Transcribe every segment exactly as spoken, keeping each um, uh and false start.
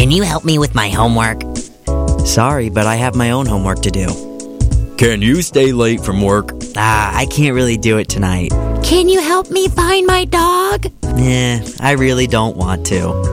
can you help me with my homework? Sorry, but I have my own homework to do. Can you stay late from work? Ah, I can't really do it tonight. Can you help me find my dog? Eh, I really don't want to.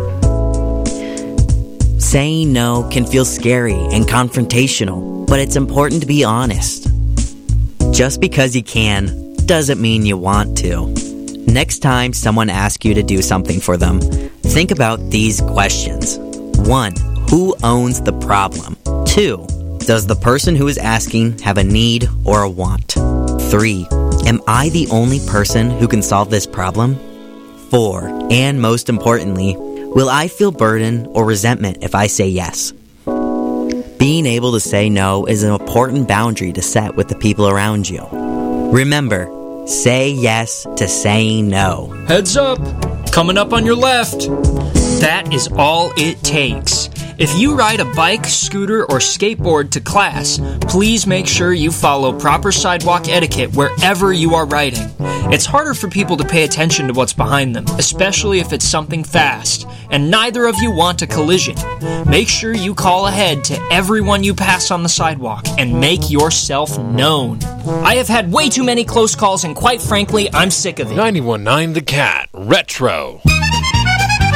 Saying no can feel scary and confrontational, but it's important to be honest. Just because you can doesn't mean you want to. Next time someone asks you to do something for them, think about these questions. One, who owns the problem? Two, does the person who is asking have a need or a want? Three, am I the only person who can solve this problem? Four, and most importantly, will I feel burden or resentment if I say yes? Being able to say no is an important boundary to set with the people around you. Remember, say yes to saying no. Heads up! Coming up on your left. That is all it takes. If you ride a bike, scooter, or skateboard to class, please make sure you follow proper sidewalk etiquette wherever you are riding. It's harder for people to pay attention to what's behind them, especially if it's something fast, and neither of you want a collision. Make sure you call ahead to everyone you pass on the sidewalk and make yourself known. I have had way too many close calls, and quite frankly, I'm sick of it. ninety-one point nine The Cat Retro.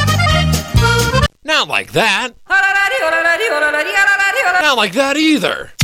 Not like that. Not like that either.